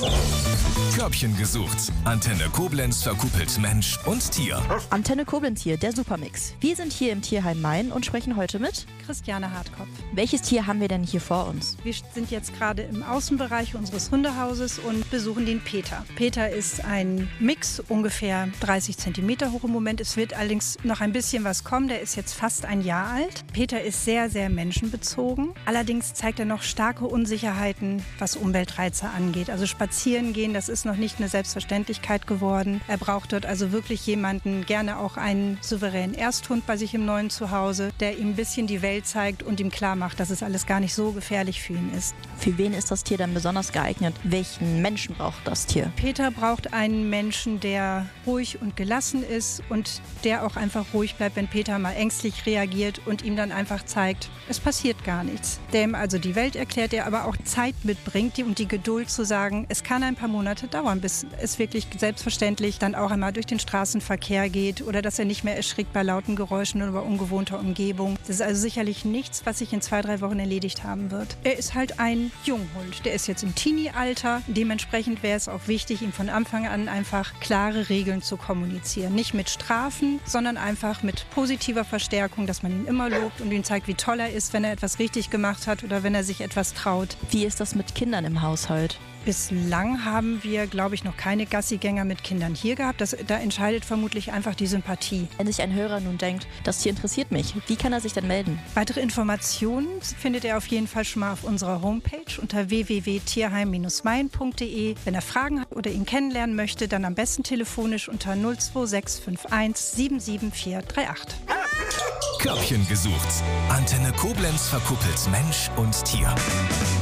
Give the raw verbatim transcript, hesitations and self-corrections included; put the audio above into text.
Körbchen gesucht. Antenne Koblenz verkuppelt Mensch und Tier. Antenne Koblenz hier, der Supermix. Wir sind hier im Tierheim Main und sprechen heute mit Christiane Hartkopf. Welches Tier haben wir denn hier vor uns? Wir sind jetzt gerade im Außenbereich unseres Hundehauses und besuchen den Peter. Peter ist ein Mix, ungefähr dreißig Zentimeter hoch im Moment. Es wird allerdings noch ein bisschen was kommen. Der ist jetzt fast ein Jahr alt. Peter ist sehr, sehr menschenbezogen. Allerdings zeigt er noch starke Unsicherheiten, was Umweltreize angeht. Also spazieren gehen, das ist noch nicht eine Selbstverständlichkeit geworden. Er braucht dort also wirklich jemanden, gerne auch einen souveränen Ersthund bei sich im neuen Zuhause, der ihm ein bisschen die Welt zeigt und ihm klar macht, dass es alles gar nicht so gefährlich für ihn ist. Für wen ist das Tier dann besonders geeignet? Welchen Menschen braucht das Tier? Peter braucht einen Menschen, der ruhig und gelassen ist und der auch einfach ruhig bleibt, wenn Peter mal ängstlich reagiert und ihm dann einfach zeigt, es passiert gar nichts. Der ihm also die Welt erklärt, der aber auch Zeit mitbringt und die Geduld zu sagen, es kann ein paar Monate dauern, bis es wirklich selbstverständlich dann auch einmal durch den Straßenverkehr geht oder dass er nicht mehr erschrickt bei lauten Geräuschen oder bei ungewohnter Umgebung. Das ist also sicherlich nichts, was sich in zwei, drei Wochen erledigt haben wird. Er ist halt ein Junghund. Der ist jetzt im Teenie-Alter. Dementsprechend wäre es auch wichtig, ihm von Anfang an einfach klare Regeln zu kommunizieren. Nicht mit Strafen, sondern einfach mit positiver Verstärkung, dass man ihn immer lobt und ihm zeigt, wie toll er ist, wenn er etwas richtig gemacht hat oder wenn er sich etwas traut. Wie ist das mit Kindern im Haushalt? Bislang haben wir, glaube ich, noch keine Gassigänger mit Kindern hier gehabt. Das, da entscheidet vermutlich einfach die Sympathie. Wenn sich ein Hörer nun denkt, das Tier interessiert mich, wie kann er sich denn melden? Weitere Informationen findet er auf jeden Fall schon mal auf unserer Homepage unter w w w punkt tierheim Bindestrich main punkt d e. Wenn er Fragen hat oder ihn kennenlernen möchte, dann am besten telefonisch unter null zwei sechs fünf eins sieben sieben vier drei acht. Körbchen gesucht. Antenne Koblenz verkuppelt Mensch und Tier.